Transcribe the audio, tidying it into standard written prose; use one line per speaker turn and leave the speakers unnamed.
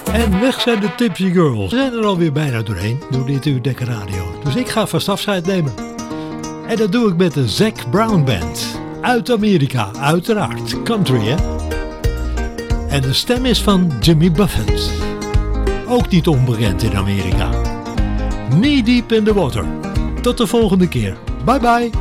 En weg zijn de Tipsy Girls. We zijn er alweer bijna doorheen door dit uur Dekker Radio. Dus ik ga vast afscheid nemen. En dat doe ik met de Zac Brown Band. Uit Amerika, uiteraard. Country, hè? En de stem is van Jimmy Buffett. Ook niet onbekend in Amerika. Knee deep in the water. Tot de volgende keer. Bye bye.